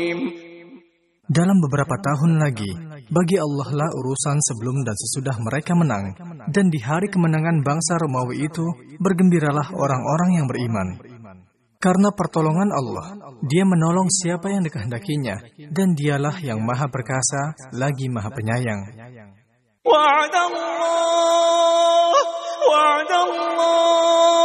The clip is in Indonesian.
Dalam beberapa tahun lagi, bagi Allah lah urusan sebelum dan sesudah mereka menang. Dan di hari kemenangan bangsa Romawi itu, bergembiralah orang-orang yang beriman. Karena pertolongan Allah, Dia menolong siapa yang dikehendakinya, dan Dialah yang Maha Perkasa, lagi Maha Penyayang. وعد الله